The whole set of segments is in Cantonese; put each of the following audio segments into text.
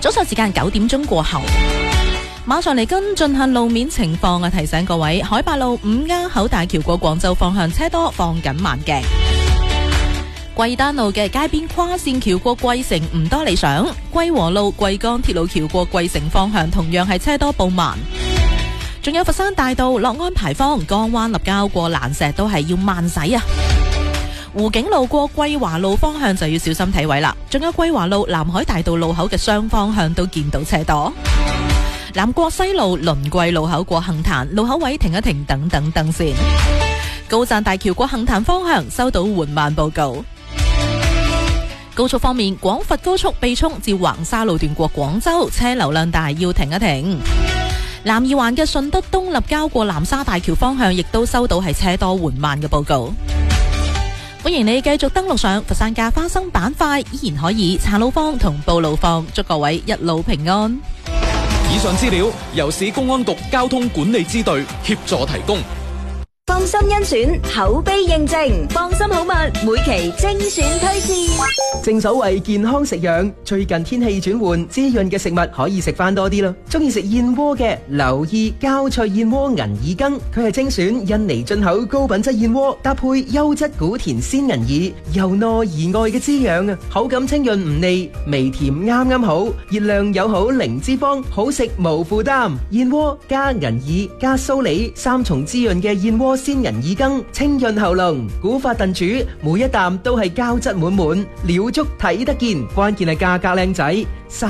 早上時間9點鐘過後，馬上嚟跟進下路面情況啊！提醒各位，海八路5丫口大橋過廣州方向車多，放緊慢鏡。貴丹路嘅街邊跨線橋過貴城唔多理想，貴和路貴江鐵路橋過貴城方向同樣係車多報慢。仲有佛山大道樂安牌坊江灣立交過蘭石都係要慢駛啊！湖景路過桂華路方向就要小心睇位啦。仲有桂華路南海大道路口嘅雙方向都見到車多。南國西路輪桂路口過杏壇路口位停一停，等等燈線。高贊大橋過杏壇方向收到緩慢報告。高速方面，廣佛高速秘涌至橫沙路段過廣州車流量大，要停一停。南二環嘅順德東立交過南沙大橋方向亦都收到係車多緩慢嘅報告。歡迎你繼續登錄上佛山嘅花生板塊，依然可以查路況同報路況，祝各位一路平安。 以上資料由市公安局交通管理支隊協助提供。 放心甄選，口碑認證，放心好物，每期精選推薦。 正所謂健康食養，最近天氣轉換，滋潤嘅食物可以食翻多啲啦。中意食燕窩嘅，留意膠脆燕窩銀耳羹，佢係精選印尼進口高品質燕窩，搭配優質古田鮮銀耳，由內而外嘅滋養啊！口感清潤唔膩，微甜啱啱好，熱量友好，零脂肪，好食無負擔。燕窩加銀耳加蘇梨，三重滋潤嘅燕窩鮮銀耳羹，清潤喉嚨，古法燉煮，每一啖都係膠質滿滿，料足睇得見，關鍵係價格靚仔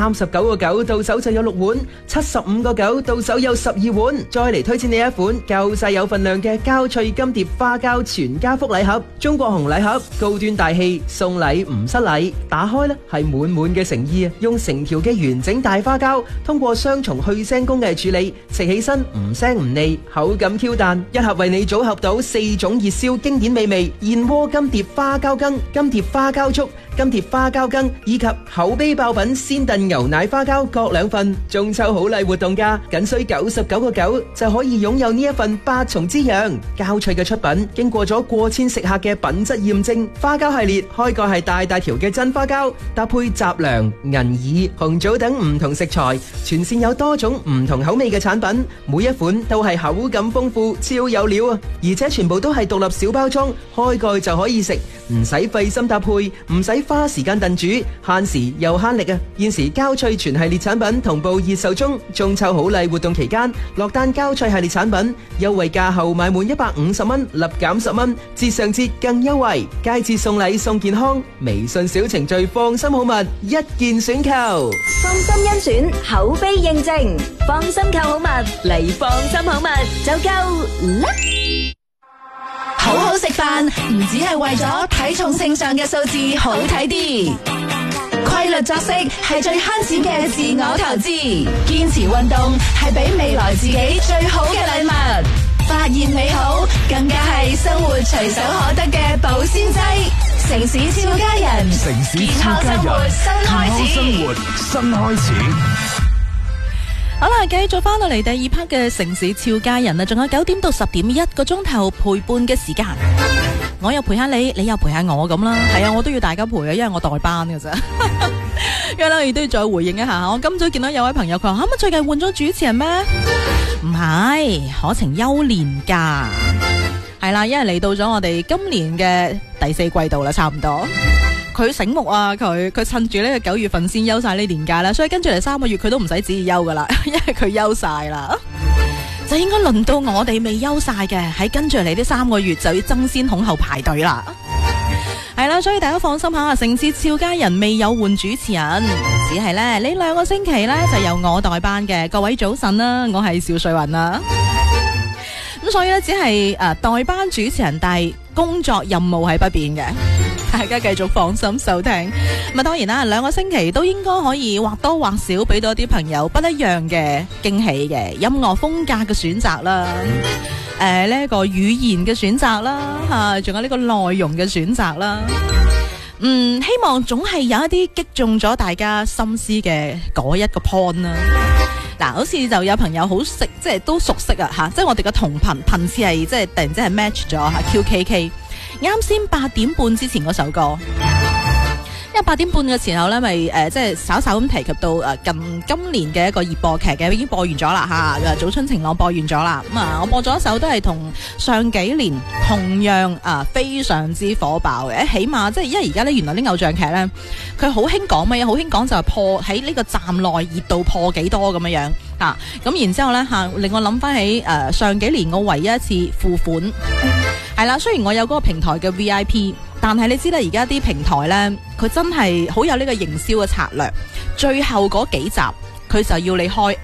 ，39.9到手就有6碗，75.9到手有12碗。再嚟推薦你一款夠晒有份量嘅膠脆金碟花膠全家福禮盒，中國紅禮盒，高端大氣，送禮唔失禮，打開呢係滿滿嘅誠意啊！用成條嘅完整大花膠，通過雙重去腥工藝處理，食起身唔腥唔膩，口感 Q 彈，一盒為你組合到4種熱銷經典美味：燕窩金碟花膠羹、金碟花膠粥、金碟花膠羹以及口碑爆品鮮燉牛奶花膠各2份。中秋好禮活動價僅需99.9就可以擁有呢一份8重滋養膠脆嘅出品，經過咗過千食客嘅品質驗證。花膠系列開蓋係大大條嘅真花膠，搭配雜糧、銀耳、紅棗等唔同食材，全線有多種唔同口味嘅產品，每一款都係口感豐富，超有料啊！而且全部都係獨立小包裝，開蓋就可以食，唔使費心搭配，唔使花時間燉煮，慳時又慳力啊！現時膠脆全系列產品同步熱售中，中秋好禮活動期間，落單膠脆系列產品優惠價後買滿150蚊，立減10蚊，節上節更優惠，佳節送禮送健康，微信小程序放心好物，一件選購， 放心甄選，口碑認證，放心購好物嚟，放心好物就夠啦！ 好好食飯唔只係為咗體重秤上嘅數字好睇啲，規律作息係最慳錢嘅自我投資，堅持運動係俾未來自己最好嘅禮物，發現美好更加係生活隨手可得嘅保鮮劑。城市超家人， 城市健超家人， 康生活新開始， 生活新開始。 好啦，繼續翻到嚟第2 part 嘅城市俏家人啦，仲有9點到10點1個鐘頭陪伴嘅時間，我又陪下你，你又陪下我咁啦。係啊，我都要大家陪啊，因為我代班㗎咋。因為咧，亦都要再回應一下。我今早見到有位朋友，佢話：最近換咗主持人咩？唔係，可情優年假。係啦，因為嚟到咗我哋今年嘅第4季度啦，差唔多。佢醒目啊！佢趁住呢個9月份先休晒呢年假啦，所以跟住嚟3個月佢都唔使旨意休噶啦，因為佢休晒啦，就應該輪到我哋未休晒嘅，喺跟住嚟呢3個月就要爭先恐後排隊啦。係啦，所以大家放心下，城市俏家人未有換主持人，只係呢2個星期呢就由我代班嘅。各位早晨啦，我係邵瑞雲啦。咁所以呢，只係代班主持人，但係工作任務係不變嘅。大家繼續放心收聽。咁當然啦，2個星期都應該可以或多或少俾到啲朋友不一樣嘅驚喜嘅音樂風格嘅選擇啦，呢個語言嘅選擇啦，仲有呢個內容嘅選擇啦。希望總係有一啲擊中咗大家心思嘅嗰一個 point 啦。嗱，好似就有朋友好識，即係都熟悉啊，即係我哋嘅同頻次係即係突然之間係 match 咗QKK。啱先8點半之前嗰首歌， 因為8點半嘅時候咧，咪即係稍稍咁提及到近今年嘅一個熱播劇嘅，已經播完咗啦嚇，早春晴朗播完咗啦。咁我播咗一首都係同上幾年同樣非常之火爆嘅，起碼即係因為而家咧原來啲偶像劇咧，佢好興講乜嘢？好興講就係破喺呢個站內熱度破幾多咁樣樣咁然之後咧令我諗翻起上幾年我唯一一次付款係啦，雖然我有嗰個平台嘅 VIP。但係你知啦，而家啲平台呢，佢真係好有呢個營銷嘅策略。最後嗰幾集，佢就要你開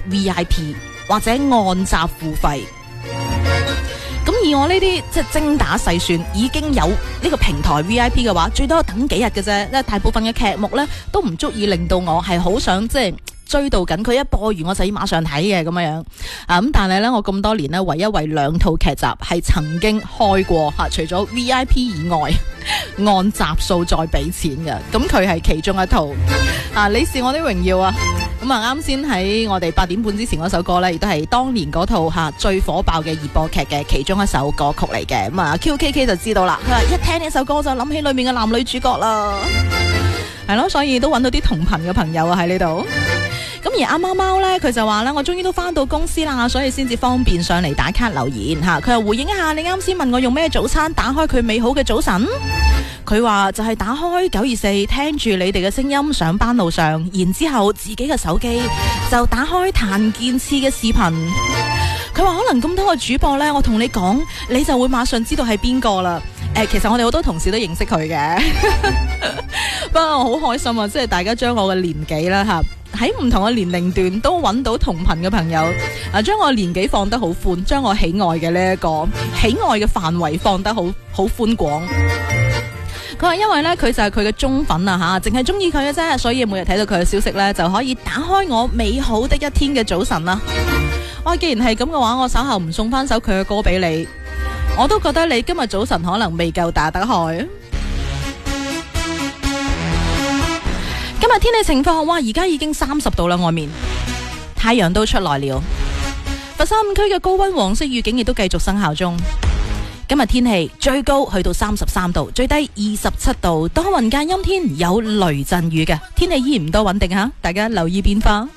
SVIP 或者按集付費。咁以我呢啲即係精打細算，已經有呢個平台 VIP 嘅話，最多等幾日嘅啫。因為大部分嘅劇目呢，都唔足以令到我係好想即係追到緊，佢一播完我就要馬上睇嘅咁樣咁但係咧，我咁多年咧，唯一為2套劇集係曾經開過除咗 VIP 以外，按集數再俾錢嘅。咁佢係其中一套你是我的榮耀啊！咁啱先喺我哋8點半之前嗰首歌咧，亦都係當年嗰套最火爆嘅熱播劇嘅其中一首歌曲嚟嘅。咁QKK 就知道啦，佢話一聽呢首歌就諗起裏面嘅男女主角啦，係咯，所以都揾到啲同頻嘅朋友喺呢度。咁而阿貓貓呢，佢就話呢，我終於都翻到公司啦，所以先至方便上嚟打卡留言吓。佢又回應一下你啱先問我用咩早餐打開佢美好嘅早晨。佢話就係打開924，聽住你哋嘅聲音上班路上，然之後自己嘅手機就打開譚健次嘅視頻。佢話可能咁多個主播呢，我同你講，你就會馬上知道係邊個啦。其實我哋好多同事都認識佢嘅，不過我好開心啊！即係大家將我嘅年紀啦喺唔同嘅年齡段都揾到同頻嘅朋友，將我年紀放得好寬，將我喜愛嘅呢一個喜愛嘅範圍放得好寬廣。佢話因為呢，佢就係佢嘅忠粉啊淨係中意佢嘅啫，所以每日睇到佢嘅消息呢，就可以打開我美好的一天嘅早晨啦。既然係咁嘅話，我稍後唔送翻首佢嘅歌俾你，我都覺得你今日早晨可能未夠打得開。今日天氣情況，哇！而家已經30度啦，外面太陽都出來了。佛山5區嘅高溫黃色預警亦都繼續生效中。今日天氣最高去到33度，最低27度，多雲間陰天，有雷陣雨嘅天氣依然唔多穩定吓，大家留意變化。